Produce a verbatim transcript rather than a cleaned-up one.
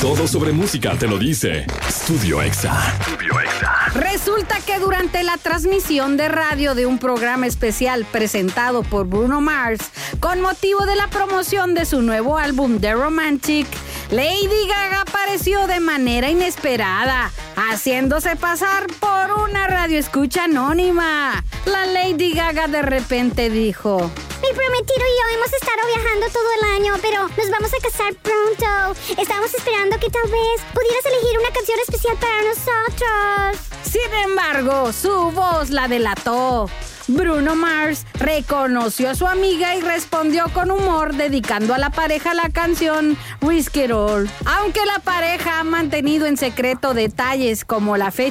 Todo sobre música te lo dice Studio Exa. Studio Exa. Resulta que durante la transmisión de radio de un programa especial presentado por Bruno Mars, con motivo de la promoción de su nuevo álbum The Romantic, Lady Gaga apareció de manera inesperada, haciéndose pasar por una radioescucha anónima. La Lady Gaga de repente dijo: mi prometido y yo hemos estado viajando todo el año, pero nos vamos a casar pronto. Estamos esperando que tal vez pudieras elegir una canción especial para nosotros. Sin embargo, su voz la delató. Bruno Mars reconoció a su amiga y respondió con humor, dedicando a la pareja la canción Risk It All. Aunque la pareja ha mantenido en secreto detalles como la fecha